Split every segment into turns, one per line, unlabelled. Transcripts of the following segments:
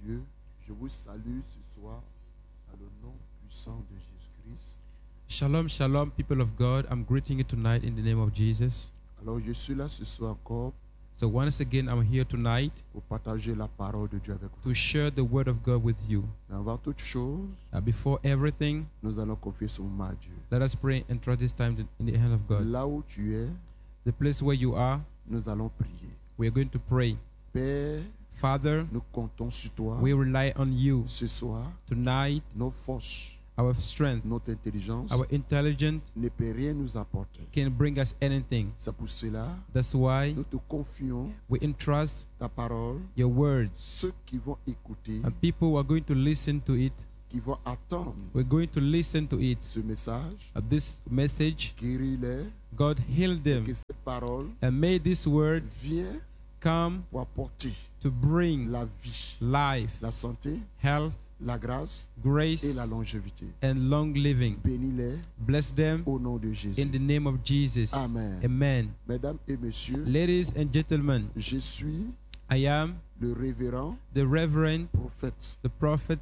Dieu, je vous salue ce soir dans le nom puissant de Jésus-Christ.
Shalom, shalom, people of God. I'm greeting you tonight in the name of Jesus.
Alors je suis là ce soir encore
So once again, I'm here tonight
pour partager la parole de Dieu avec vous.
to share the word of God with you.
Mais avant toute chose,
Before everything,
nous allons confier son nom à Dieu.
let us pray and trust this time in the hand of God.
Là où tu es,
The place where you are,
nous allons prier.
we are going to pray.
Père,
Father,
nous comptons sur toi.
we rely on you
Ce soir,
tonight.
nos forces,
Our strength,
notre intelligence
our intelligence
ne peut rien nous apporter.
can bring us anything.
C'est pour cela,
That's why
nous te confions
we entrust
ta parole.
your words.
Ceux qui vont écouter,
And people who are going to listen to it,
qui vont attendre
we're going to listen to it.
ce message,
This message,
guéris-les,
God heal
et
them.
que cette parole
And may this word
vienne
come
pour apporter
to bring
la vie,
life,
la santé,
health,
la grâce
grace,
et la longévité.
and long living.
Bénis-les
Bless them
au nom de Jésus.
in the name of Jesus.
Amen.
Amen.
Mesdames et messieurs,
Ladies and gentlemen,
je suis
I am
le révérend
the Reverend,
prophète
the Prophet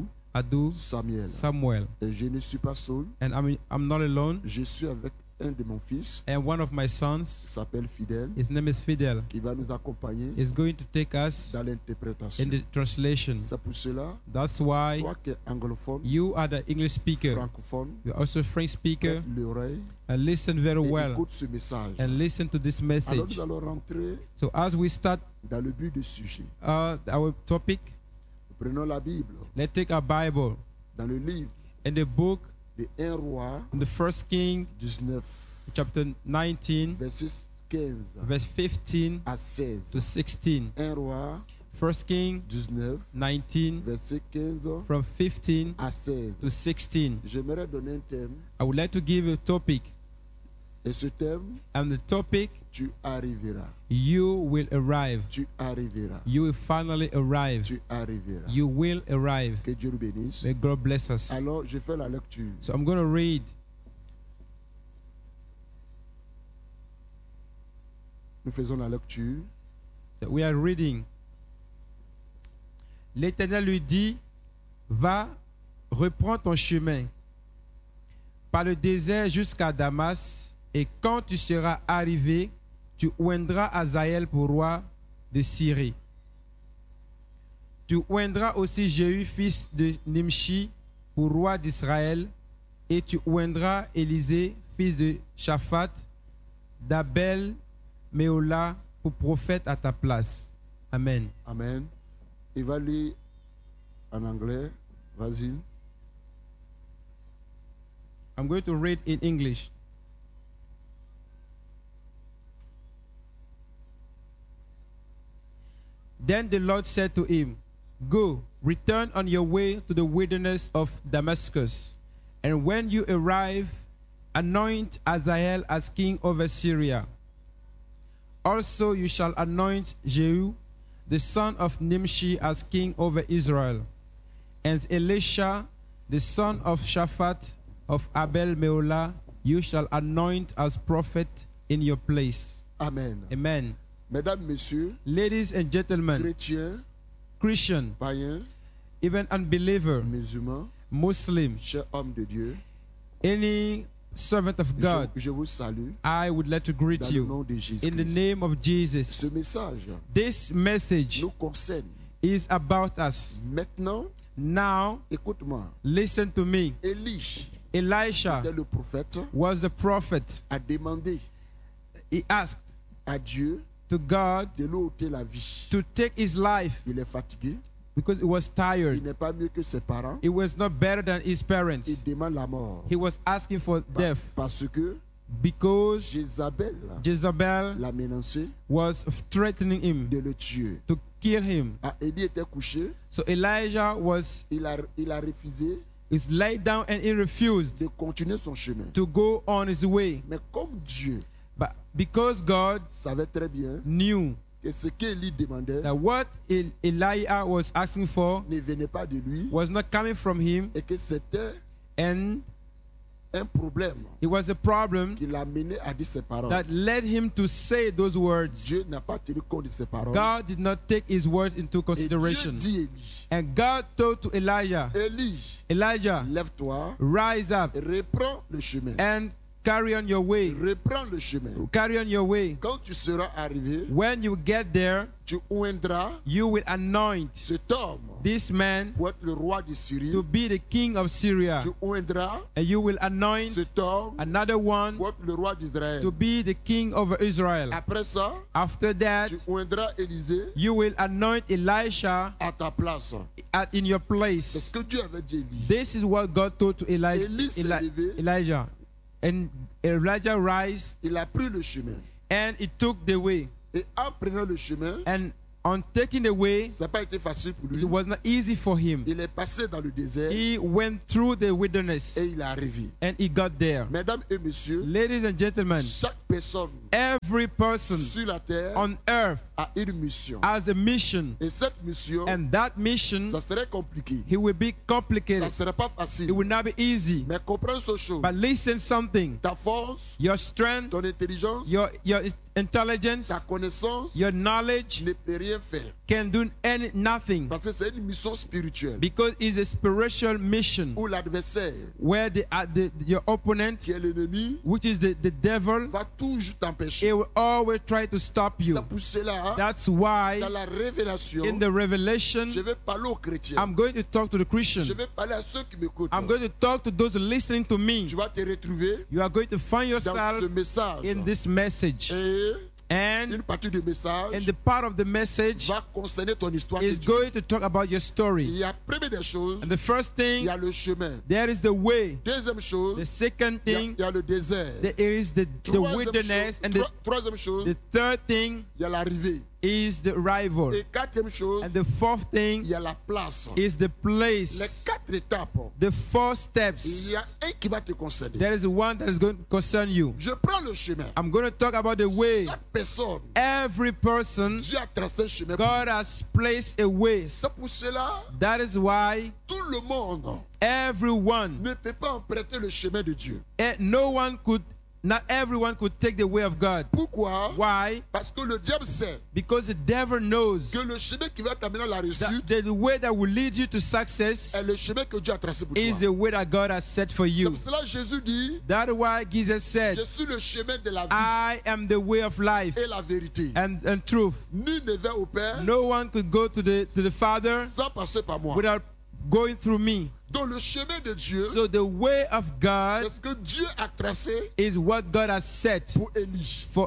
Adu
Samuel.
Samuel.
Et je ne suis pas seul,
And I'm not alone.
je suis avec un de mon fils
And one of my
qui
sons,
s'appelle Fidèle,
his name is Fidel,
qui va nous accompagner
is going to take us
dans l'interprétation.
in the translation.
C'est pour cela,
That's why
toi qui es anglophone,
you are the English speaker.
francophone,
You're also a French speaker.
prête l'oreille
And listen very
et
well
écoute ce message.
and listen to this
Alors
message.
nous allons rentrer
So as we start
dans le but du sujet.
our topic,
Prenons la Bible
let's take our Bible
dans le livre
in the book,
de 1 Roi
in the First King,
19,
chapter 19,
verset 15
verse 15
à 16.
to 16.
1 Roi
First King
19,
19,
verset 15
from 15
à 16.
to 16.
J'aimerais donner un thème,
I would like to give a topic,
et ce thème,
and the topic,
tu arriveras.
you will arrive.
Tu arriveras.
You will finally arrive.
Tu arriveras.
You will arrive.
Que Dieu nous bénisse.
May God bless us.
Alors, je fais la lecture.
So I'm going to read.
Nous faisons la lecture.
That we are reading. L'Éternel lui dit, va, reprends ton chemin par le désert jusqu'à Damas, et quand tu seras arrivé, tu oindras Hazaël pour roi de Syrie. Tu oindras aussi Jéhu, fils de Nimshi, pour roi d'Israël, et tu oindras Élisée, fils de Shaphat, d'Abel, Méola, pour prophète à ta place. Amen.
Amen. Il va lire en anglais. Vas-y.
I'm going to read in English. Then the Lord said to him, go, return on your way to the wilderness of Damascus, and when you arrive, anoint Hazael as king over Syria. Also you shall anoint Jehu, the son of Nimshi, as king over Israel, and Elisha, the son of Shaphat of Abel Meolah, you shall anoint as prophet in your place.
Amen.
Amen.
Mesdames, messieurs,
Ladies and gentlemen,
chrétiens,
Christian,
païens,
even unbeliever,
musulmans,
Muslim,
chers hommes de Dieu,
any servant of God,
je vous salue
I would like to greet
dans le
you
nom de
in the
Jésus-Christ.
name of Jesus.
Ce message
This message
nous concerne.
is about us.
Maintenant,
Now,
écoute-moi.
listen to me.
Élie
Elisha
était le prophète,
was the prophet.
a demandé
He asked
à Dieu
to God
de lui ôter la vie.
to take his life
Il est fatigué.
because he was
Il
tired.
n'est pas mieux que ses parents.
He was not better than his
Il
parents.
demande la mort.
He was asking for death
Parce que
because
Jézabel
Jezebel
l'a menacé
was threatening him
de le tuer.
to kill him.
Ah, Élie était couché.
So Elijah
Il a refusé
is laid down and he refused
de continuer son chemin.
to go on his way.
Mais comme Dieu
But because God
savait très bien
knew
que ce qu'Élie demandait
that what Elijah was asking for
ne venait pas de lui
was not coming from him,
et que c'était
and
un problème
It was a problem
qui l'a mené à dire ces paroles.
that led him to say those words.
Dieu n'a pas tenu compte de ces paroles.
God did not take his words into
Et Dieu
consideration.
dit Élie,
And God told to Elijah, Elijah,
lève-toi,
rise up
reprends le chemin.
and carry on your way.
Reprends le chemin.
Carry on your way.
Quand tu seras arrivé,
When you get there,
tu oindras
you will anoint
cet homme
this man
pour être le roi de Syrie.
to be the king of Syria.
Tu oindras
And you will anoint
cet homme
another one
pour être le roi d'Israël.
to be the king over Israel.
Après ça,
After that,
tu oindras Élisée
you will anoint Elisha
à ta place.
in your
C'est
place.
ce que Dieu avait dit Élie.
This is what God told to
Élie s'est levé.
Elijah. And Elijah rise
Il a pris le chemin.
and he took the way.
Et en prenant le chemin,
And on taking the way,
ça n'a pas été facile pour lui.
it was not easy for him.
Il est passé dans le désert
He went through the wilderness
et il est arrivé.
and he got there.
Mesdames et messieurs,
Ladies and gentlemen,
chaque personne
every person
sur la terre
on earth
a une mission.
has a mission,
Et cette mission,
and that mission,
ça serait compliqué.
it will be
Ça
complicated.
ne serait pas
It
facile.
will not be easy.
Mais comprends cette chose.
But listen something.
Ta force,
Your strength,
ton intelligence,
your intelligence,
ta connaissance
your knowledge
ne peut rien faire.
can do nothing,
Parce que c'est une mission spirituelle
because it's a spiritual mission
où l'adversaire,
where your opponent,
qui est l'ennemi,
which is the devil,
va toujours t'empêcher.
he will always try to stop you.
C'est pour cela,
That's why
dans la révélation,
in the revelation,
je vais parler aux chrétiens.
I'm going to talk to the Christian.
Je vais parler à ceux qui m'écoutent.
I'm going to talk to those listening to me.
Tu vas te retrouver
You are going to find
dans ce
yourself
message.
in this message.
Et
And
une partie du message
the part of the message
va concerner ton histoire.
is
de Dieu.
going to talk about your
Il
story.
y a première des choses,
And the first
il
thing,
y a le chemin.
there is the way.
Deuxième chose,
The second thing,
il y a le désert.
there is the wilderness. And the
Troisième chose,
third thing
il y a l'arrivée.
is the arrival.
Et quatrième chose,
And the fourth
il
thing
y a la place.
is the
Les
place.
4 étapes,
The four
il
steps.
y a un qui va te concerner.
There is one that is going to concern you.
Je prends le chemin.
I'm going to talk about the way.
Chaque personne,
Every person,
Dieu a tracé un chemin. pour
God has placed a way.
C'est pour cela,
That is why
tout le monde
everyone,
ne peut pas emprunter le chemin de Dieu.
not everyone could take the way of God.
Pourquoi?
Why?
Parce que le diable sait
Because the devil knows
que le chemin qui va t'amener à la réussite
that the way that will lead you to success
est le chemin que Dieu a tracé pour
is
toi.
the way that God has set for
C'est
you.
pour cela que Jésus dit,
That's why Jesus said,
je suis le chemin de la vie
I am the way of life
et la vérité.
and truth.
Nul ne va au Père
No one could go to the Father
sans passer par moi.
without going through me.
Donc le chemin de Dieu,
So the way of
c'est
God
ce que Dieu a tracé
is what God has set
pour Élie.
for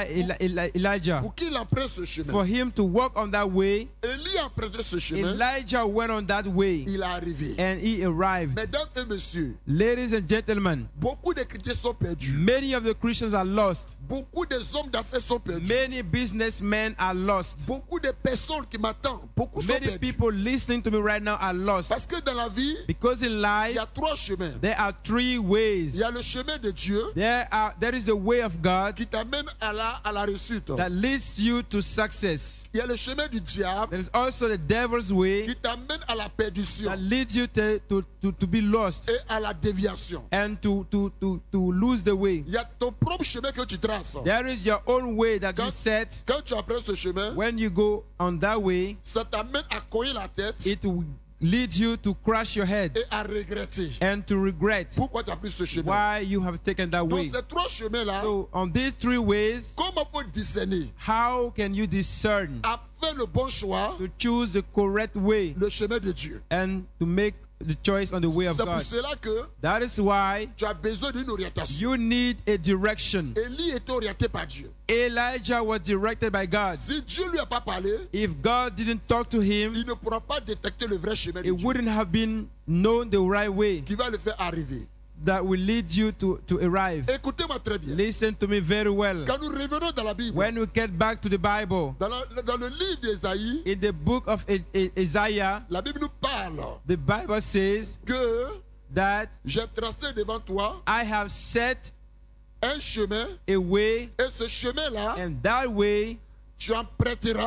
Elijah.
Pour qu'il emprunte ce chemin.
For him to walk on that way,
Élie a emprunté ce chemin,
Elijah went on that way
il est arrivé.
and he arrived.
Mesdames et messieurs,
Ladies and gentlemen,
beaucoup de chrétiens sont perdus.
many of the Christians are lost.
Beaucoup des hommes d'affaires sont perdus.
Many businessmen are lost.
Beaucoup de personnes qui m'attendent, beaucoup sont
Many
perdus.
people listening to me right now are lost.
Parce que dans la vie,
Because in
il
life,
y a 3 chemins.
there are 3
Il
ways.
y a le chemin de Dieu
There is the way of God
qui t'amène à la réussite.
that leads you to success.
Il y a le chemin du diable
There is also the devil's way
qui t'amène à la perdition
that leads you to be lost
et à la déviation.
and to lose the way.
Il y a ton propre chemin que tu traces.
There is your own way that you set.
Quand tu apprends ce chemin,
When you go on that way,
ça t'amène à cogner la tête
it will lead you to crash your head
et à regretter.
and to regret
Pourquoi tu as pris ce chemin?
why you have taken that
Donc
way.
ces 3 chemins-là,
So on these 3 ways,
comment faut discerner
how can you discern
à faire le bon choix,
to choose the correct way
le chemin de Dieu?
and to make the choice on the way of
C'est pour
God?
cela que
That is why
tu as besoin d'une orientation.
you need a direction.
Élie était orienté par Dieu.
Elijah was directed by God.
Si Dieu lui a pas parlé,
If God didn't talk to him,
il ne pourra pas détecter le vrai chemin de
it
Dieu
wouldn't have been known the right way
qui va le faire arriver.
that will lead you to arrive.
Écoutez-moi très bien.
Listen to me very well.
Quand nous revenons dans la Bible,
When we get back to the Bible,
dans le livre d'Ésaïe,
in the book of Isaiah,
la Bible nous parle
the Bible says
que
that
j'ai tracé devant toi
I have set
un chemin
a way,
et ce chemin-là,
and that way
tu emprunteras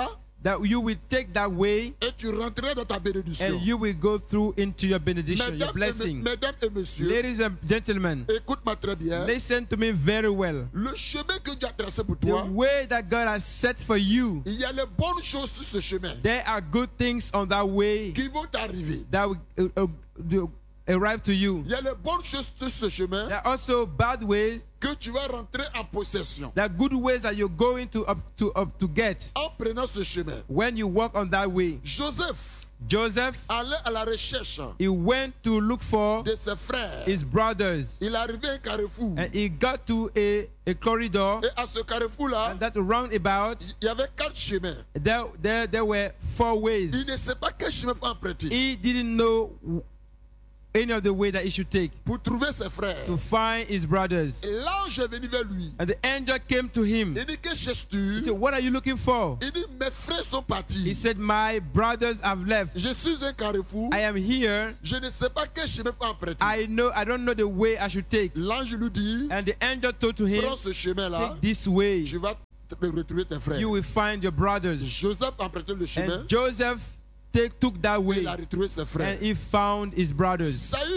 that you will take that way
et tu rentreras dans ta bénédiction.
and you will go through into your benediction, your blessing.
Mesdames et messieurs,
Ladies and gentlemen,
écoute-moi très bien.
listen to me very well.
Le chemin que Dieu a tracé pour
The
toi,
way that God has set for you,
il y a les bonnes choses sur ce chemin
there are good things on that way
qui vont t'arriver.
that will arrive to you.
Il y a les bonnes choses sur ce chemin
There are also bad ways,
que tu vas rentrer en possession
there are good ways that you're going to get
en prenant ce chemin.
when you walk on that way.
Joseph
Joseph,
allait à la recherche
he went to look for
de ses frères.
his brothers,
Il est arrivé à un carrefour.
and he got to a corridor,
Et à ce carrefour-là,
and that roundabout,
il y avait 4 chemins.
there were 4 ways.
Il ne sait pas quel chemin faut emprunter
He didn't know any of the way that he should take
pour trouver ses frères.
to find his brothers.
Et l'ange est venu vers lui.
And the angel came to him.
Il dit, que
He
cherches-tu?
said, "What are you looking for?"
Il dit, mes frères sont
He
partis.
said, "My brothers have left.
Je suis un carrefour.
I am here.
Je ne sais pas quel chemin faut emprunter.
I don't know the way I should take."
L'ange lui dit,
And the angel told to him,
prends ce chemin-là,
"Take this way.
tu vas retrouver tes frères.
You will find your brothers."
Joseph a emprunté le chemin,
And Joseph took that way,
il a retrouvé ses frères.
and he found his brothers.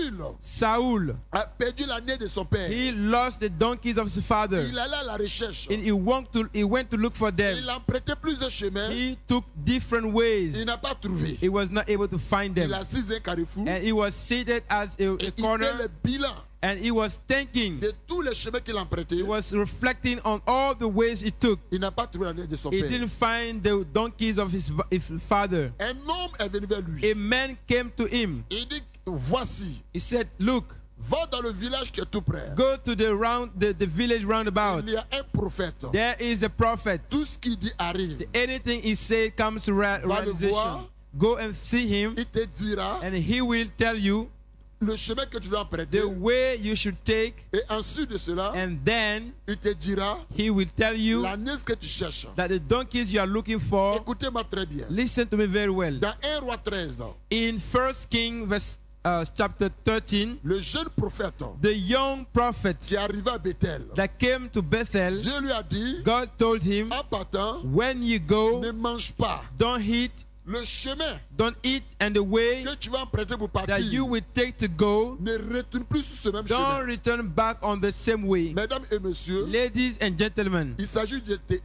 Saul
a perdu l'année de son père.
he lost the donkeys of his father.
Il allait à la recherche.
And he went to look for them.
Il a emprunté plusieurs chemins.
He took different ways.
Il n'a pas trouvé.
He was not able to find them.
Il a assis un carrefour.
And he was seated as a
Et il fait
corner,
le bilan
and he was thinking.
de tous les chemins qu'il a empruntés.
He was reflecting on all the ways he took.
Il n'a pas trouvé l'année de son
He
père.
didn't find the donkeys of his father.
Un homme est venu vers lui.
A man came to him.
Il dit, voici,
He said, "Look,
va dans le village qui est tout près.
go to the village roundabout.
Il y a un prophète.
There is a prophet.
Tout ce qu'il dit arrive.
Anything he said comes to
Va le
realization.
voir.
Go and see him,
Il te dira
and he will tell you
le chemin que tu dois emprunter.
the way you should take,
Et ensuite de cela,
and then
il te dira
he will tell you
l'année que tu cherches.
that the donkeys you are looking for."
Écoutez-moi très bien.
Listen to me very well.
Dans 1 roi 13,
In 1 King chapter 13,
le jeune prophète
the young prophet
qui arriva à Bethel,
that came to Bethel,
Dieu lui a dit,
God told him,
en partant,
"When you go,
ne mange pas
don't eat,
le chemin
and the way
que tu vas emprunter pour
that
partir.
you will take to go,
Ne retourne plus sur ce même
don't
chemin.
return back on the same way."
Mesdames et messieurs,
Ladies and gentlemen,
il s'agit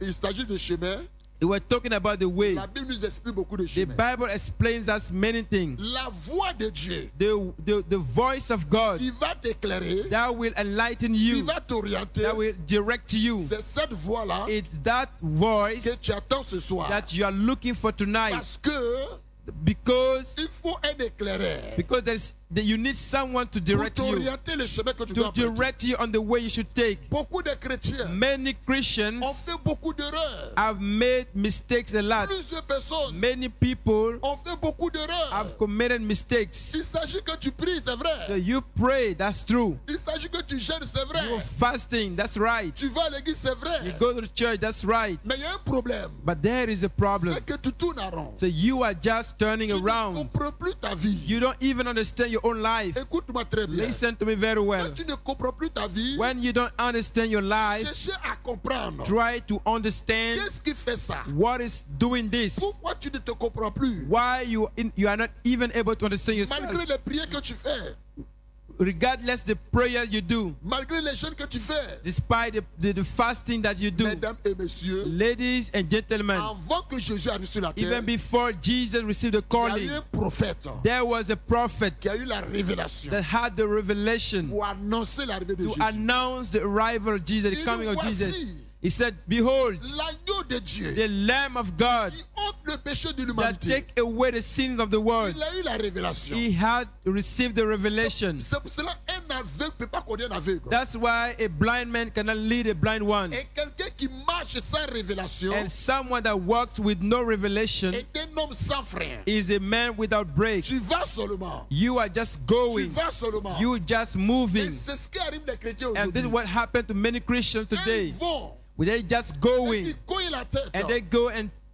de chemins.
we were talking about the way.
La Bible nous explique beaucoup de
The
chemins.
Bible explains us many things.
La voix de Dieu
The voice of God
qui va t'éclairer,
that will enlighten
qui
you,
va t'orienter,
that will direct you.
c'est cette voix-là
It's that voice
que tu attends ce soir.
that you are looking for tonight,
Parce que
because
il faut un éclaireur
you need someone to
pour
direct you,
t'orienter le chemin que tu dois
to
emprunter.
direct you on the way you should take.
Beaucoup de chrétiens
Many Christians
ont fait beaucoup d'erreurs.
have made mistakes a lot.
Plusieurs personnes
Many people
ont fait beaucoup d'erreurs.
have committed mistakes.
Il s'agit que tu pries, c'est
So
vrai.
you pray, that's true.
Il s'agit que tu jeûnes, c'est vrai.
You're fasting, that's right.
Tu vas à l'église, c'est
You
vrai.
go to the church, that's right.
Mais il y a un problème.
But there is a problem.
C'est que tu tournes en rond.
So you are just turning
Tu ne
around.
comprends plus ta vie.
You don't even understand your own life.
Écoute-moi très bien.
Listen to me very well.
Quand tu ne comprends plus ta vie,
When you don't understand your life,
cherchez à comprendre.
try to understand
Qu'est-ce qui fait ça?
what is doing this.
Pourquoi tu ne te comprends plus?
Why you are not even able to understand yourself.
Malgré les prières que tu fais,
Regardless the prayer you do,
malgré les jeûnes que tu fais,
despite the fasting that you do,
mesdames et messieurs,
ladies and gentlemen,
avant que Jésus arrive sur la terre,
even before Jesus received the
il y a
calling,
eu un prophète
there was a prophet
qui a eu la révélation
that had the revelation
pour annoncer l'arrivée de
to
Jésus.
announce the arrival of Jesus, the
Il
coming
dit,
of Jesus.
voici
He said, "Behold,
l'agneau de Dieu
the Lamb of God
qui ôte le péché de
that
l'humanité.
take away the sins of the world."
Il a eu la révélation.
He had received the revelation.
C'est pour cela qu'un aveugle ne peut pas conduire un aveugle.
That's why a blind man cannot lead a blind one.
Et quelqu'un qui marche sans révélation
And someone that walks with no revelation
est un homme sans frein.
is a man without brakes.
Tu vas seulement.
You are just
Tu
going.
vas seulement.
You just
Et
moving.
c'est ce qui arrive les chrétiens
And this is
aujourd'hui.
what happened to many Christians
Ils
today.
vont
They just
et
going
ils cognent la tête.
and they go and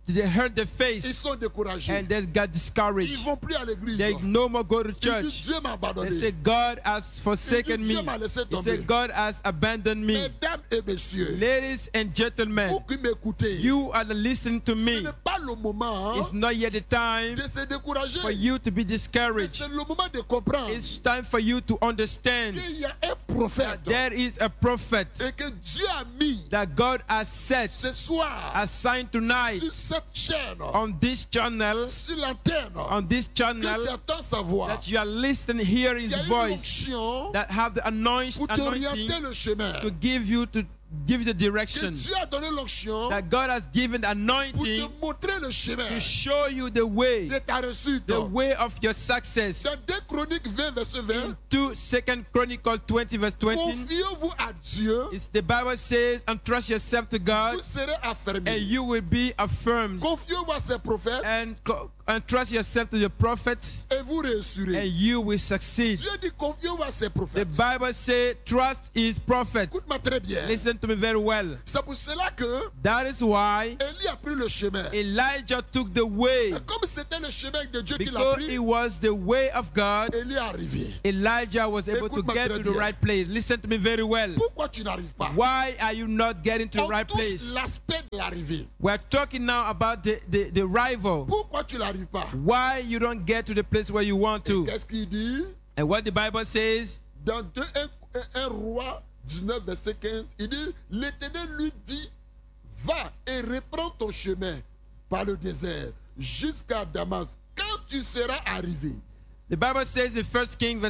they hurt their
Ils
face
sont découragés.
and they got
Ils
discouraged.
ne vont plus à l'église.
They no more go to
Ils disent,
church.
Dieu m'a
They
abandonné.
say, God has forsaken
Dieu
me.
m'a laissé
They say,
tomber.
God has abandoned me.
Mesdames et messieurs,
Ladies and gentlemen,
vous qui m'écoutez,
you are listening to
ce
me.
n'est pas le moment
It's not yet the time
de se décourager.
for you to be
Mais
discouraged.
c'est le moment de comprendre
It's time for you to understand
qu'il y a un prophète
there is a prophet
et que Dieu a mis
that God has set
ce soir
assigned tonight
sur cette chaîne,
on this channel,
sur l'antenne,
on this
que tu
channel,
entends sa voix.
that you are listening, hear
Il
his
y a une
voice,
onction
that have the
pour t'orienter
anointing
le chemin.
to give you the
Que
direction.
Dieu a donné l'onction
That God has given the
pour te
anointing
montrer le chemin
to show you the way,
de ta réussite.
the way of your success.
Dans 2 Chroniques 20, verset 20,
2 Chronicles 20 verse 20,
confiez-vous à Dieu,
it's the Bible says, entrust yourself to God
vous serez
and
affermis.
you will be affirmed.
Confiez-vous à ses prophètes
And entrust yourself to the prophets
et vous
and
réussirez.
you will succeed.
Dieu dit confiez-vous à ses
The
prophètes.
Bible says, trust his prophet.
Écoute-moi très bien.
Listen to me very well.
C'est pour cela que
That is why
Élie a pris le chemin.
Elijah took the way.
Et comme c'était le chemin de Dieu qu'il a
Because
pris,
it was the way of God,
Élie est arrivé.
Elijah was able to
Écoute-moi
get
très
to the
bien.
right place. Listen to me very well.
Pourquoi tu n'arrives pas?
Why are you not getting to the
On
right
touche
place?
l'aspect de l'arrivée.
We're talking now about the rival.
Pourquoi tu n'arrives pas?
Why you don't get to the place where you want to.
Qu'est-ce qu'il dit?
And what the Bible says,
Dans 1 Roi 19, verset 15, il dit, l'Éternel lui dit, va et reprends ton chemin par le désert jusqu'à Damas. Quand tu seras arrivé,
the Bible says in 1 Kings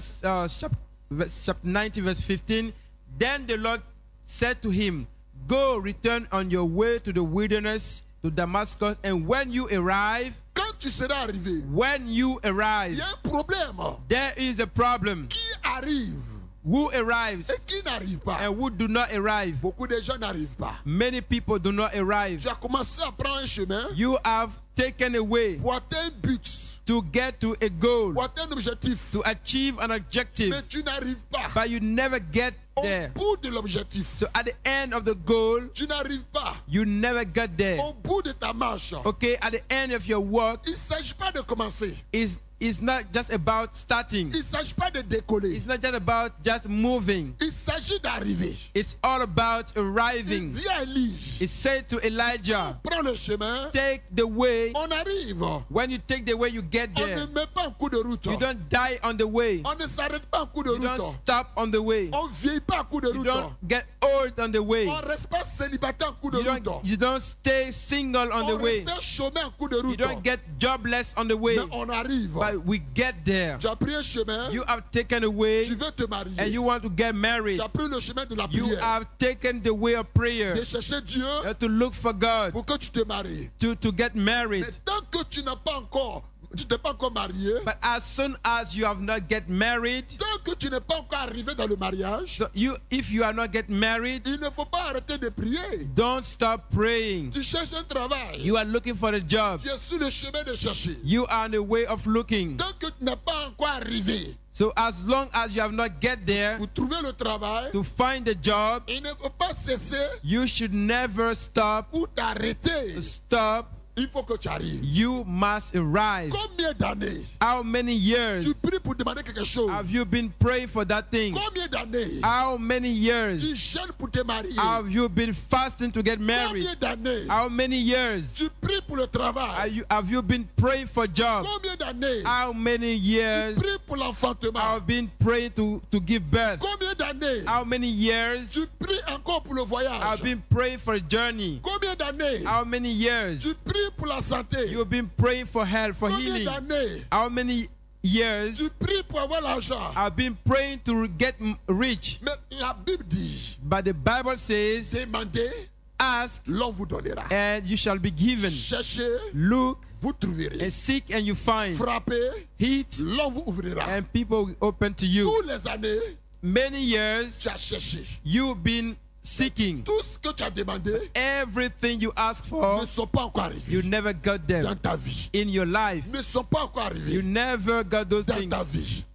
chapter 19 verse 15, then the Lord said to him, go, return on your way to the wilderness to Damascus, and when you arrive,
quand tu seras arrivé,
il y
a un problème.
there is a problem.
Qui arrive
Who arrives
et qui n'arrive pas?
and who do not arrive?
Beaucoup de gens n'arrivent pas.
Many people do not arrive.
Tu as commencé à prendre un chemin
You have taken away
pour atteindre un but,
to get to a goal,
pour atteindre un objectif.
to achieve an objective,
Mais tu n'arrives pas
but you never get
au
there.
bout de l'objectif.
So at the end of the goal,
Tu n'arrives pas
you never got there.
au bout de ta marche.
Okay, at the end of your work,
Il ne s'agit pas de commencer.
is not just about starting.
Il ne s'agit pas de décoller.
It's not just about just moving.
Il s'agit d'arriver.
It's all about
Il
arriving.
dit à Élie,
It said to Elijah,
prends le chemin,
take the way.
on arrive.
When you take the way, you get
On ne
there.
met pas un coup de route.
You don't die on the way.
On ne s'arrête pas un coup de
You don't
route.
stop on the way.
On ne vieillit pas un coup de
You
route.
don't get old on the way.
On ne reste pas célibataire un coup de route.
You don't stay single on the
On
way.
reste pas chômeur un coup de
You
route.
don't get jobless on the way.
Mais on arrive.
But we get there.
Tu as pris un chemin.
You have taken a way
Tu veux te marier.
and you want to get married.
Tu as pris le chemin de la
You
prière.
have taken the way of prayer.
De chercher Dieu
You have to look for God
pour que tu te maries.
to get married.
Mais tant que tu n'as pas encore, tu t'es pas encore marié,
But as soon as you have not get married,
tant que tu n'es pas encore arrivé dans le mariage,
so if you are not get married,
il ne faut pas arrêter de prier.
don't stop praying.
Tu cherches un travail.
You are looking for a job.
Tu es sur le chemin de chercher.
You are on the way of looking.
Tant que tu n'es pas encore arrivé
So as long as you have not get there
pour trouver le travail,
to find a job,
il ne faut pas cesser
you should never stop.
ou t'arrêter.
Stop.
Il faut que tu arrives.
You must arrive.
Combien d'années
How many years
tu pries pour demander quelque chose?
have you been praying for that thing?
Combien d'années
How many years
tu jeûnes pour te marier?
have you been fasting to get married?
Combien d'années
How many years
tu pries pour le travail?
have you been praying for job?
Combien d'années
How many years
tu pries pour l'enfantement?
have been praying to give birth?
Combien d'années
How many years
tu pries encore pour le voyage?
have been praying for a journey?
Combien d'années
How many years
tu pries pour la santé?
you've been praying for health, for
Combien
healing?
d'années
How many years
tu pries pour avoir l'argent?
have been praying to get rich?
Mais la Bible dit,
But the Bible says,
demandez,
ask
l'on vous donnera.
and you shall be given.
Cherchez,
Look
vous trouverez.
and seek and you find.
Frappez,
Hit
l'on vous ouvrira.
and people will open to you.
Tous les années,
Many years
tu as cherché.
you've been seeking.
Tout ce que tu as demandé
Everything you ask
ne
for,
sont pas encore arrivés
you never got
dans
them
ta vie.
in your life.
Ne sont pas encore
You
arrivés
never got those
dans
things
ta vie.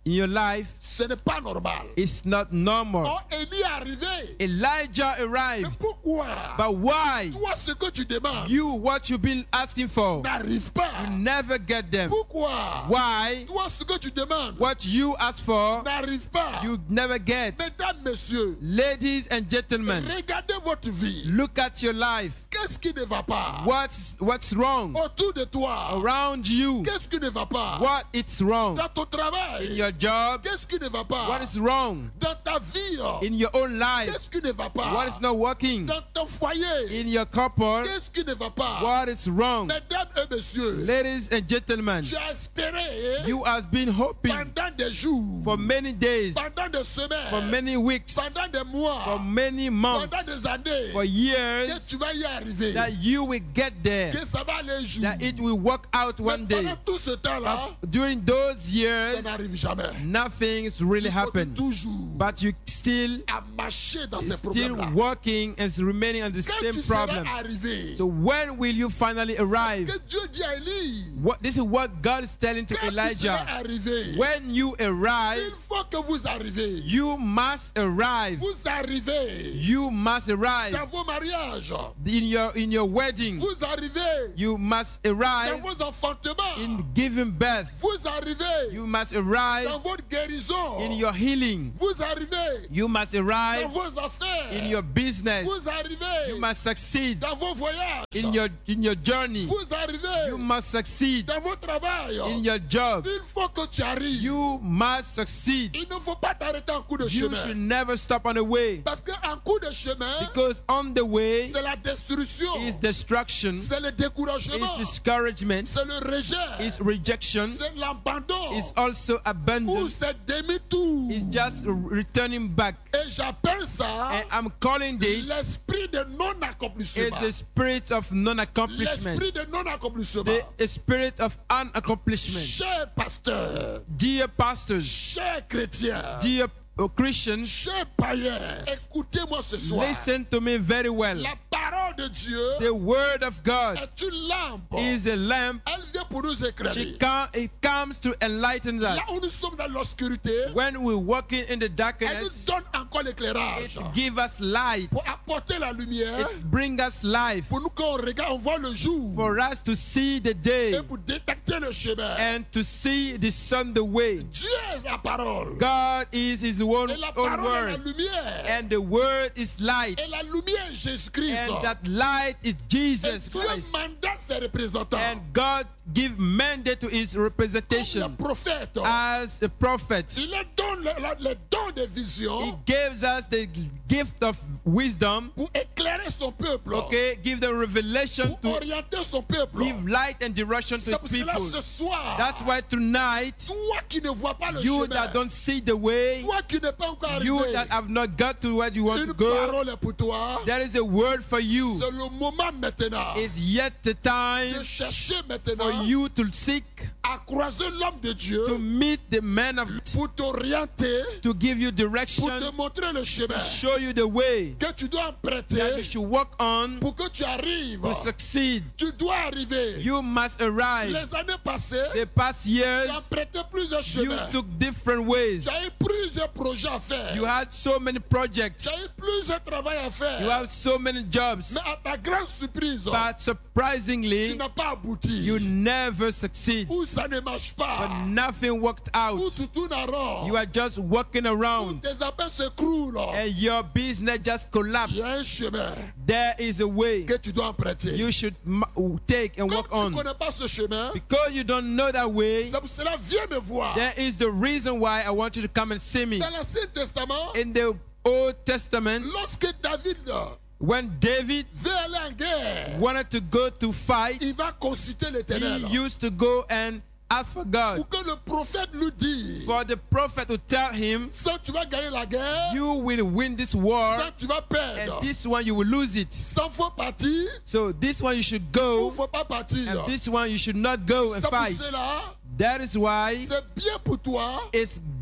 in your life,
ce n'est pas normal.
it's not normal.
Oh, Élie est arrivé.
Elijah
Mais
arrived.
pourquoi
But why?
toi, ce que tu demandes
You, what you've been asking for,
n'arrive pas?
you never get them.
Pourquoi
Why?
toi, ce que tu demandes
What you ask for,
n'arrive pas?
you never get.
Mesdames, messieurs,
Ladies and gentlemen,
regardez votre vie.
look at your life.
Qu'est-ce qui ne va pas?
What's wrong
Autour de toi,
around you?
qu'est-ce qui ne va pas?
What is wrong
Dans ton
in
travail,
your job?
qu'est-ce qui ne va pas?
What is wrong
Dans ta vie,
in your own life?
qu'est-ce qui ne va pas?
What is not working
Dans ton foyer,
in your couple?
qu'est-ce qui ne va pas?
What is wrong?
Mesdames et messieurs,
Ladies and gentlemen,
tu as espéré
you have been hoping
pendant des jours,
for many days,
pendant des semaines,
for many weeks,
pendant des mois,
for many months,
pendant des années,
for
que
years,
tu vas y arriver,
that you will get there,
que ça va aller jour.
that it will work out
Mais
one day.
pendant tout ce temps-là,
During those
ça
years,
n'arrive jamais.
nothing's really
Tu continues
happened,
toujours
but you still
à marcher dans ces
still
problèmes-là.
working and remaining on the
Quand
same
tu seras
problem.
arrivé,
So when will you finally arrive?
que Dieu dit à Élie,
This is what God is telling to
quand tu seras
Elijah.
arrivé,
When you arrive,
il faut que vous arrivez.
you must arrive.
Vous arrivez
You must arrive
dans vos mariages.
in your wedding.
Vous arrivez
You must
dans
arrive
vos enfantements.
in giving birth.
Vous arrivez
You must
dans
arrive
votre guérison.
in your healing.
Vous arrivez
You must
dans
arrive
vos affaires.
in your business.
Vous arrivez
You must succeed
dans vos voyages.
in your journey.
Vous arrivez
You must succeed
dans votre travail.
in your job.
Il faut que tu arrives.
You must succeed.
Il ne faut pas t'arrêter en cours de
You
chemin.
should never stop on the way,
Parce qu'en cours de chemin,
because on the way
c'est la destruction.
is destruction,
C'est le découragement.
is discouragement,
C'est le rejet.
is rejection,
C'est l'abandon.
is also
Ou
abandon,
c'est demi-tour.
is just returning back.
Et j'appelle ça
And I'm calling this
l'esprit de non-accomplissement.
the spirit of non-accomplishment,
L'esprit de non-accomplissement.
the spirit of unaccomplishment.
Cher pasteur,
Dear pastors,
cher chrétien,
dear Christians,
cher païen, écoutez-moi ce soir.
listen to me very well.
La parole de Dieu
The word of God
est une lampe.
is a lamp.
Elle vient pour nous éclairer.
It comes to enlighten
Là
us.
où nous sommes dans l'obscurité,
When we're walking in the
elle nous
darkness,
donne encore l'éclairage.
it gives us light.
Pour apporter la lumière,
It brings us life
pour nous quand on regarde, on voit le jour.
for us to see the day
Et pour détecter le chemin.
and to see the sun the way.
Dieu est la parole.
God is His own
Et la
own
parole est la
word,
lumière.
and the word is light,
Et la lumière est Jésus-Christ.
and that light is
Et
Jesus
Dieu
Christ.
mandate ses représentants.
And God give mandate to His
Comme le
representation
prophète.
as a prophet.
Il leur donne le don de
He
vision
gives us the gift of wisdom.
pour éclairer son peuple.
Okay, give the revelation
Pour
to
orienter son peuple.
give light and direction to
C'est
His
pour cela
people.
ce soir,
That's why tonight,
toi qui ne vois pas le
you
chemin,
that don't see the way,
toi qui n'es pas encore
you
arrivé,
that have not got to where you want to
une
go,
parole est pour toi.
there is a word for you.
C'est le moment maintenant
It's yet the
de
time
chercher
for
maintenant
you to seek
à croiser l'homme de Dieu
to meet the man of
pour t'orienter,
to give you
pour te
direction,
montrer le chemin
show you the way
que tu dois
that you
emprunter
should walk on
pour que tu arrives.
to succeed.
Tu dois arriver.
You must arrive.
Les années passées,
The past
tu
years,
as emprunté plusieurs
you
chemins.
took different ways.
Tu as eu plusieurs projets à faire.
You had so many projects.
Tu as eu plusieurs travail à faire.
You have so many jobs.
Mais à ta grande surprise,
But
tu
surprisingly,
n'as pas abouti.
you never succeed.
Ou ça ne marche
But
pas.
nothing worked
Ou
out.
tu tournes en rond.
You are just walking
Ou
around
tes appels s'écroulent.
and your business just
Il y
collapsed.
a un chemin
There is a way
que tu dois emprunter.
you should take and
Comme
walk
tu ne
on.
connais pas ce chemin,
Because you don't know that way,
c'est pour cela, viens me voir.
there is the reason why I want you to come and see me.
Dans l'Ancien Testament,
In the Old Testament,
lorsque David
when David
veut aller en guerre,
wanted to go to fight,
il va consulter
he
l'Éternel.
used to go and ask for God.
Pour que le prophète lui dise,
For the prophet to tell him,
ça tu vas gagner la guerre,
you will win this war,
ça tu vas perdre.
and this one you will lose it.
Ça faut partir,
So this one you should
ou
go,
faut pas partir.
and this one you should not go and
C'est pour
fight.
cela,
That is why
c'est bien pour toi
it's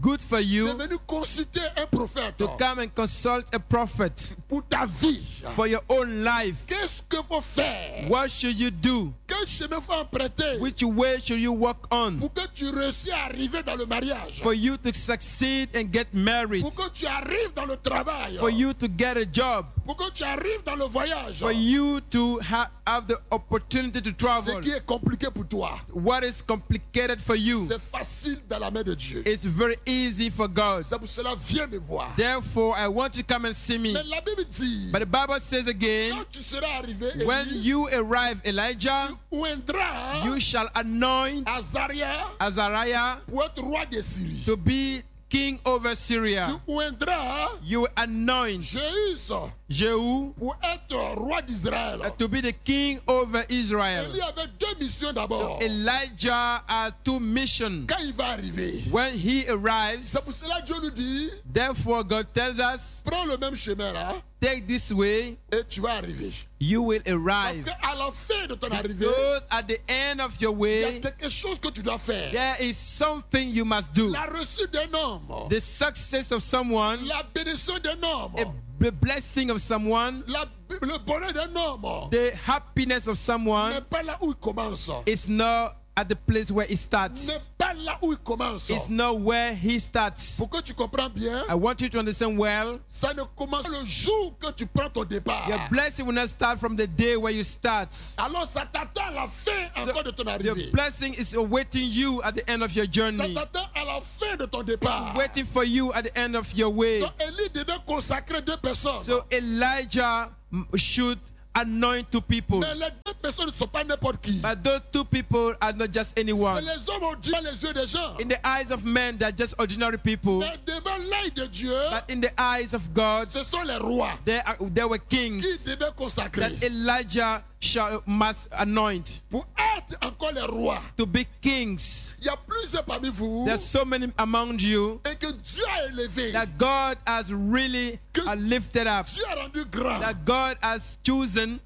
good for
de
you
venir consulter un prophète
to come and consult a prophet
pour ta vie.
for your own life.
Qu'est-ce qu'il faut faire?
What should you do?
Quel chemin faut emprunter
Which way should you walk on
pour que tu réussisses à arriver dans le mariage?
for you to succeed and get married?
Pour que tu arrives dans le travail?
For you to get a job?
Pour que tu arrives dans le voyage?
For you to have the opportunity to
Ce
travel?
qui est compliqué pour toi,
What is complicated for you?
c'est facile dans la main de Dieu.
It's very easy for God.
C'est pour cela, viens me voir.
Therefore, I want you to come and see me.
Mais la Bible dit,
But the Bible says again,
quand tu seras arrivé,
when
Élie,
you arrive, Elijah,
tu oindras
you shall anoint
Azaria
Azariah
pour être roi de Syrie.
to be king over Syria.
Tu oindras
You anoint
Jéhus
Jehu
pour être roi d'Israël.
to be the king over Israel.
Élie avait deux missions
So
d'abord.
Elijah has two missions.
Quand il va arriver,
When he arrives,
c'est pour cela que Dieu nous dit,
therefore God tells us,
prends le même chemin là
take this way,
et tu vas arriver.
you will
Parce
arrive.
qu'à la fin de ton arrivée,
Because at the end of your
il y a
way,
quelque chose que tu dois faire.
there is something you must do.
La reçue d'un homme,
The success of someone,
la bénédiction d'un homme,
the blessing of someone,
le bonheur d'un homme
the happiness of
n'est
someone
pas là où il commence.
is not at the place where it starts.
N'est pas là où il commence.
It's not where he starts.
Pour que tu comprennes bien,
I want you to understand well,
ça ne commence le jour que tu prends ton départ.
your blessing will not start from the day where you start.
Alors ça t'attend à la fin encore de ton
The
arrivée.
blessing is awaiting you at the end of your
Ça
journey.
t'attend à la fin de ton départ.
Waiting for you at the end of your way.
Donc Élie devait consacrer deux personnes.
So Elijah should anoint two people.
Mais les deux personnes ne sont pas n'importe qui.
But those two people are not just
C'est
anyone.
les hommes au Dieu, les yeux des gens.
In the eyes of men, they're just ordinary people.
Mais devant l'œil de Dieu,
But in the eyes of God,
ce sont les rois
they were
qui
kings
devaient consacrer.
that Elijah must anoint
Pour être encore les rois,
to be kings.
il y a plusieurs parmi vous
There's so many among you
et que Dieu a élevé.
that God has really lifted up,
Dieu a rendu grand.
that God has chosen.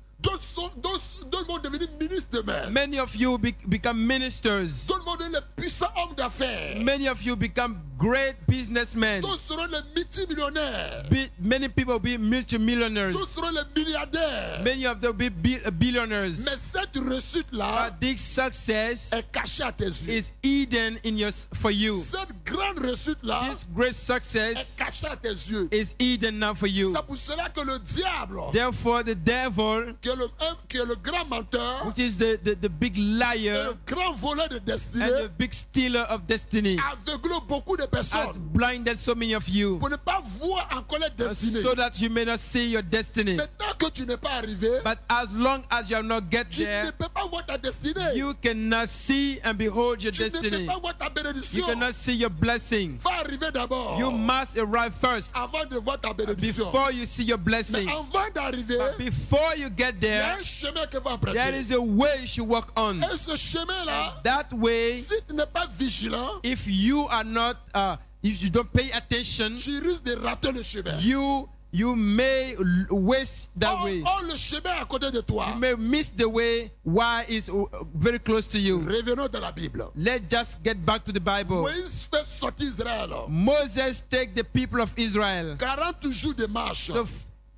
D'autres vont devenir ministres même.
Many of you become ministers.
D'autres vont devenir les puissants hommes d'affaires.
Many of you become great businessmen.
D'autres seront les multimillionnaires.
Many people will be multimillionaires.
D'autres seront les milliardaires.
Many of them will be billionaires.
Mais cette réussite-là
But this success
est cachée à tes yeux.
is hidden for you.
Cette grande réussite-là
This great
est
success
cachée à tes yeux.
is hidden now for you.
C'est pour cela que le diable,
Therefore, the devil,
qui est le grand menteur,
which is the big
et
liar
le grand voleur de
and the
destinée,
big stealer of destiny,
aveugle beaucoup de
has
personnes
blinded so many of you
pour ne pas voir encore les destinées.
so that you may not see your destiny.
Mais tant que tu n'es pas arrivé,
But as long as you have not get
tu ne
there,
peux pas voir ta destinée.
you cannot see and behold your
Tu ne peux
destiny.
pas voir ta
You
bénédiction.
cannot see your blessing.
Va arriver d'abord
You must arrive first
avant de voir ta bénédiction.
before you see your
Mais
blessing.
avant d'arriver,
But before you get
il y a
there,
un chemin que va
there
emprunter.
is a way you should walk on.
Et ce chemin-là,
That way,
si tu n'es pas vigilant,
if you are not, if you don't pay attention,
tu risques de rater le chemin.
you may waste that way.
Or, le chemin à côté de toi.
You may miss the way while it's very close to you.
Revenons dans la Bible.
Let's just get back to the Bible.
Moïse fait sortir Israël.
Moses take the people of Israel
40 jours de marche
so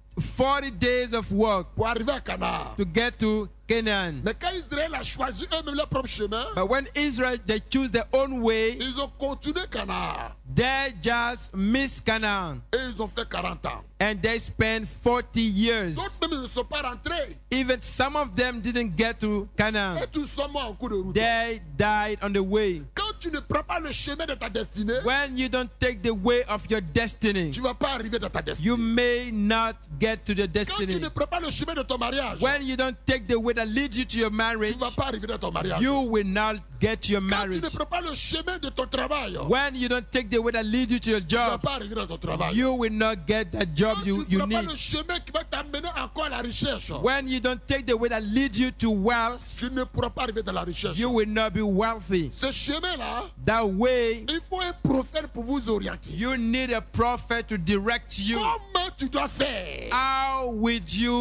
40 days of work
pour arriver à Canaan.
to get to Canaan.
Mais quand Israël a choisi eux-mêmes leur propre chemin,
But when Israel they choose their own way,
ils ont continué Canaan.
they just miss Canaan
Et ils ont fait 40 ans.
and they spend 40 years.
D'autres même ils ne sont pas rentrés.
Even some of them didn't get to Canaan.
Et tous sont morts en cours de route.
They died on the way.
Quand tu ne prends pas le chemin de ta destinée,
When you don't take the way of your destiny,
tu ne vas pas arriver dans ta destinée.
you may not get to the
Quand tu
destiny.
ne prends pas le chemin de ton mariage,
When you don't take the way that leads you to your
tu
marriage,
ne vas pas arriver dans ton mariage.
you will not get to your
Quand tu
marriage.
ne prends pas le chemin de ton travail,
When you don't take the way that leads you to your
tu ne vas
job,
pas arriver dans ton travail.
you will not get that job
Quand
you
tu ne prends pas
need.
le chemin qui va t'amener encore à la recherche,
When you don't take the way that leads you to wealth,
tu ne pourras pas arriver dans la recherche.
you will not be wealthy.
Ce chemin-là,
That way,
il faut un prophète pour vous orienter.
you need a prophet to direct you.
Comment tu dois faire
How would you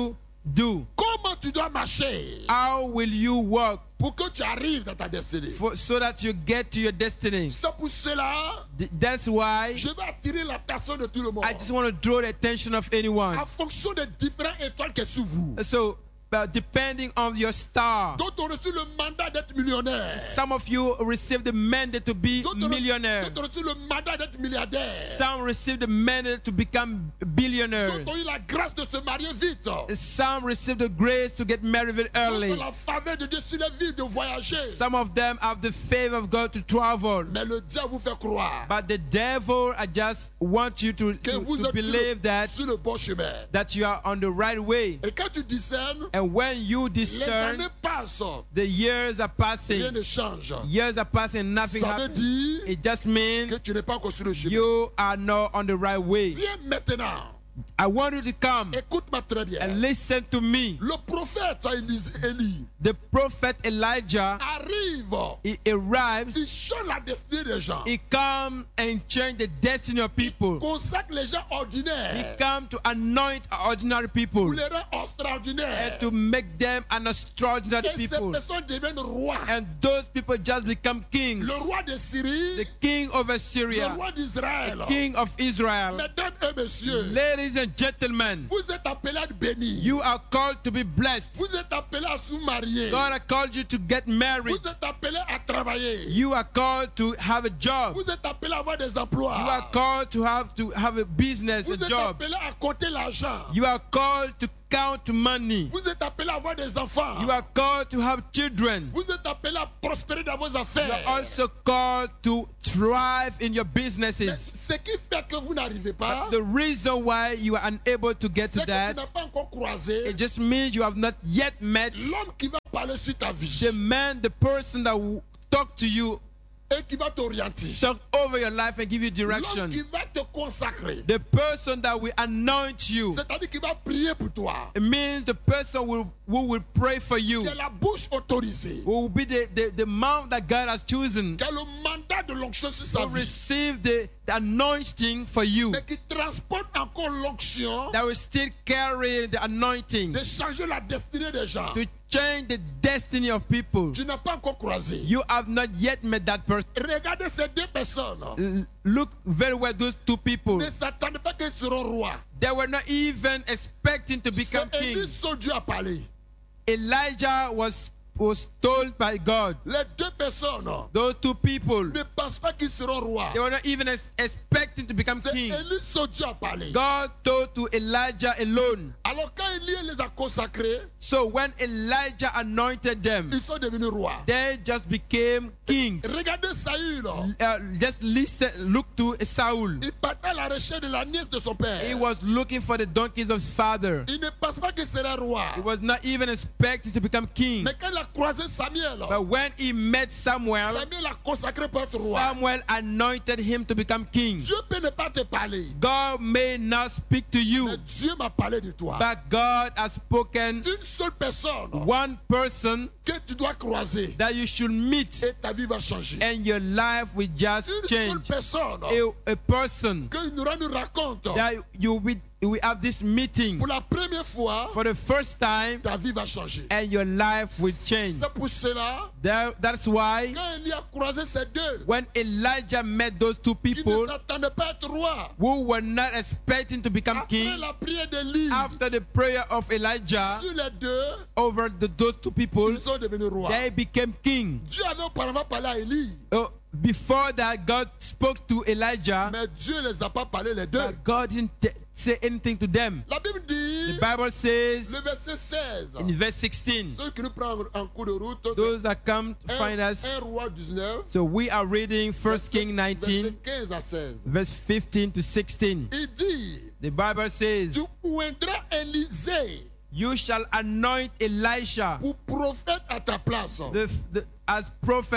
do?
Comment tu dois marcher
How will you walk
pour que tu arrives dans ta destinée?
so that you get to your destiny?
C'est pour cela,
That's why
je vais attirer l'attention de tout le monde
I just want to draw the attention of anyone.
en fonction des différentes étoiles qui sont sur vous.
So, depending on your star,
D'autres ont reçu le mandat d'être millionnaire.
some of you receive the mandate to be millionaire.
D'autres ont reçu le mandat d'être milliardaire.
Some receive the mandate to become billionaire.
D'autres ont eu la grâce de se marier vite.
Some receive the grace to get married very
D'autres
early.
ont la faveur de Dieu sur la vie, de voyager.
Some of them have the favor of God to travel.
Mais le diable vous fait croire
But the devil, I just want you to
que vous êtes
believe
sur le bon chemin.
that you are on the right way.
Et quand tu discernes,
And when you
les
discern,
années passent,
the years are
rien
passing.
ne change.
Years are passing, nothing
Ça veut
happens.
dire
It just means
que tu n'es pas encore sur le chemin.
you are not on the right way.
Viens maintenant.
I want you to come
Écoute-moi très bien.
and listen to me.
Le prophète Élie
The prophet Elijah,
arrive.
he
Il
arrives,
change la destinée des gens.
he comes and change the destiny of people.
Consacre les gens
He
ordinaires
comes to anoint ordinary
pour
people
les rendre extraordinaires.
and to make them an extraordinary
Et ces
people.
personnes deviennent rois.
And those people just become kings.
Le roi de Syrie,
The king over
le
Syria,
roi d'Israël.
king of Israel.
Mesdames et messieurs,
Ladies and gentlemen,
vous êtes appelés à être bénis.
you are called to be blessed.
Vous êtes appelés à vous marier.
God has called you to get
Vous
married.
êtes appelés à travailler.
You are called to have a job.
Vous êtes appelés à avoir des
You
emplois.
are called to have a business,
Vous
a
êtes
job.
appelés à compter l'argent.
You are called to count money.
Vous êtes appelés à avoir des enfants.
You are called to have children.
Vous êtes appelés à prospérer dans vos
You are
affaires.
also called to thrive in your businesses.
Ce qui fait que vous n'arrivez pas,
The reason why you are unable to get to
c'est que tu
that,
n'as pas encore croisé
it just means you have not yet met
l'homme qui va parler sur ta vie
the man, the person that will talk to you,
et qui va t'orienter.
talk over your life and give you
L'homme
direction.
qui va te consacrer.
The person that will anoint you.
C'est-à-dire qu'il va prier pour toi.
It means the person who will pray for you,
Qui a la bouche autorisée.
who will be the mouth that God has chosen
Qui a le mandat de l'onction sur sa
to
vie.
receive the anointing for you,
Mais qui transporte encore l'onction
that will still carry the anointing
de changer la destinée des gens.
to change the destiny of people.
Tu n'as pas encore croisé.
You have not yet met that person.
Regardez ces deux personnes.
Look very well, those two people.
Ne s'attendez pas qu'ils seront rois.
They were not even expecting to become
C'est Élie
kings.
seul Dieu a parlé.
Elijah was told by God.
Les deux personnes
Those two people,
ne pensent pas qu'ils seront rois.
they were not even expecting to become
C'est
kings.
Élie seul Dieu a parlé.
God told to Elijah alone.
Alors quand Élie les a consacrés,
So when Elijah anointed them,
ils sont devenus rois.
they just became kings.
Regardez Saül.
Just listen, look to Saul.
Il partait à la recherche de la nièce de son père.
He was looking for the donkeys of his father.
Il ne pense pas qu'il serait roi.
He was not even expecting to become king.
Mais quand il a croisé Samuel,
But when he met Samuel,
Samuel a consacré pour être roi.
Samuel anointed him to become king.
Dieu peut ne pas te parler.
God may not speak to you,
Mais Dieu m'a parlé de toi.
but God has spoken
Une seule personne
one person
que tu dois croiser
that you should meet,
et ta vie va changer.
and your life will just
Une seule
change.
personne
A person
que nous raconte
that you will have this meeting
pour la première fois,
for the first time,
ta vie va changer.
and your life will change.
C'est pour cela,
That's why
quand Élie a croisé ces deux,
when Elijah met those two
qui ne
people
s'attendaient pas à être roi,
who were not expecting to become
après
king,
la prière d'Élie,
after the prayer of Elijah
sur les deux,
over those two people,
ils sont devenus rois.
they became king.
Dieu avait auparavant parlé à Élie,
Before that, God spoke to Elijah,
mais Dieu ne les a pas parlé les deux.
but God didn't say anything to them.
La Bible dit,
The Bible says
le verset 16,
in verse 16,
ceux qui nous prennent en cours de route,
those that come to find us.
1 Roi 19,
So we are reading 1 King
verset
19,
15 à 16.
verse 15 to 16.
Il dit,
The Bible says,
tu oindras Élisée
you shall anoint Elisha
pour prophète à ta place.
as prophet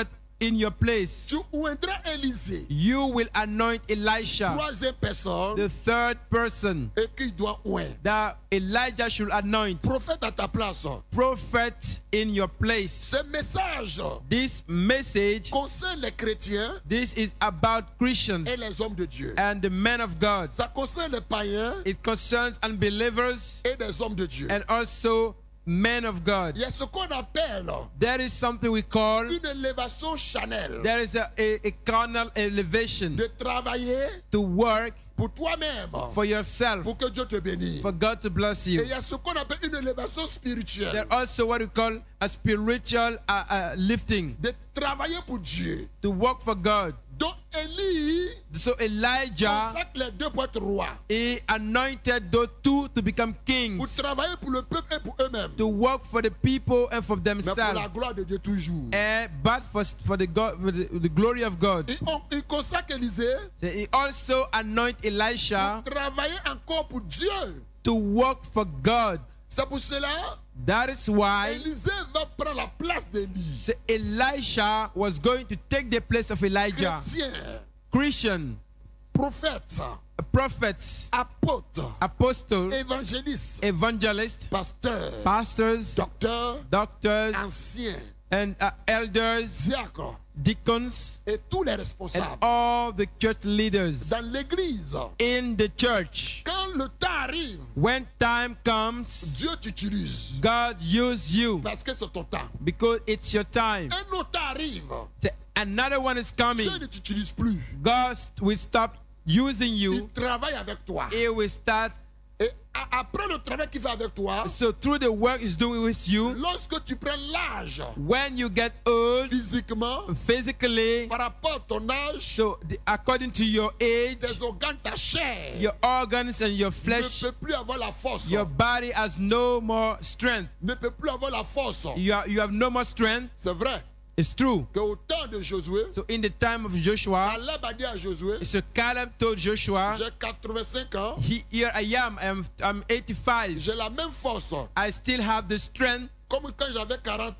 in your place.
Tu oindras Élisée.
You will anoint Elisha,
Troisième personne,
the third person
et qui doit oindre.
that Elijah should anoint.
Prophète à ta place.
Prophet in your place.
Ce message
This message,
concerne les chrétiens
this is about Christians
et les hommes de Dieu.
and the men of God.
Ça concerne les païens
It concerns unbelievers
et des hommes de Dieu.
and also men of God.
Il y a ce qu'on appelle
There is something we call,
une élévation charnelle.
there is a carnal elevation
De travailler
to work
pour toi-même,
for yourself,
pour que Dieu te bénisse.
for God to bless
Et il
you.
y a ce qu'on appelle une élévation spirituelle.
There's also what we call a spiritual lifting,
De travailler pour Dieu.
to work for God.
Donc Élie
So Elijah,
consacre les deux pour être roi.
he anointed those two to become
Pour
kings,
travailler pour le peuple et pour eux-mêmes.
to work for the people and for
Mais pour la
themselves,
gloire de Dieu toujours.
but for the glory of God.
Il consacre Élisée
So he also anoint Elisha
pour travailler encore pour Dieu.
to work for God.
C'est pour cela
That is why
Élisée va prendre la place d'Élie.
so Elisha was going to take the place of Elijah.
Chrétien,
Christian,
prophète,
prophets,
apôtre,
apostles,
évangéliste,
evangelists,
pasteur,
pastors,
docteur,
doctors,
ancien,
and elders,
diacre
deacons,
et tous les
and
responsables
all the church leaders
dans l'église.
in the church.
Quand le temps arrive,
When time comes,
Dieu t'utilise
God use you
parce que c'est ton temps.
because it's your time.
Un autre temps arrive,
Another one is coming.
Dieu ne t'utilise plus.
God will stop using
Il
you.
travaille avec toi.
He will start.
Et après le travail qu'il fait avec toi,
So through the work he's doing with you,
lorsque tu prends l'âge
when you get old
physiquement,
physically,
par rapport à ton âge,
so according to your age,
tes organes, ta chair
your organs and your
ne
flesh,
peut plus avoir la force.
your body has no more strength.
Ne peut plus avoir la force.
You have no more strength.
C'est vrai
It's true.
qu'au temps de Josué,
So in the time of Joshua,
Caleb a dit à Josué,
so Caleb told Joshua,
j'ai 85 ans,
here I am, I'm 85.
j'ai la même force
I still have the strength
comme quand j'avais 40